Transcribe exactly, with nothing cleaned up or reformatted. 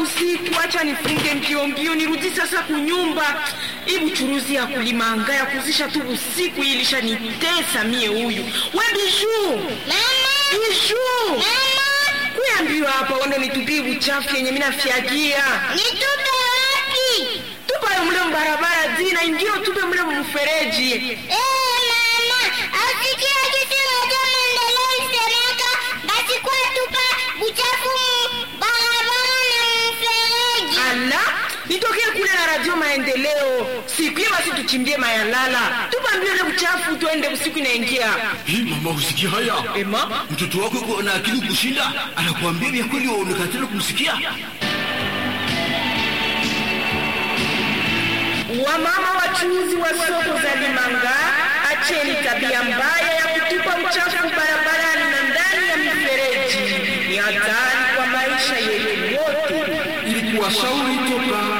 usiku, acha nifunge mbio mbio nirudi sasa kunyumba. Ibu churuzi ya kulimanga ya kuzisha tu usiku ilisha nitesa mie huyu. We Bijou. Mama. Bijou. Mama. Kuambiwa hapa wando nitupie uchafu yenye mimi nafiagia. Nitupe wapi? Tupa mle mbarabara zina ingine tupe mle mfereji. Eh, mama, asikia kitu moja maendeleo isemeka, basi kwa tupa uchafu barabara na mfereji. Ala, nitokea kule na radio Maendeleo. Sikia basi tuchimbie mayalala. Tupa mbio ile uchafu tuende usiku inaingia. Hii mama usikia haya? Ema, Mtoto wako yuko na akili kushinda, anakuambia vya kweli wewe unakatana kumsikia. Wamama wachuuzi wa soko za Limanga, acheni tabia mbaya ya kutupa uchafu barabarani na ndani ya mifereji. Ni hatari kwa maisha yetu yote. Ili kuwashauri toka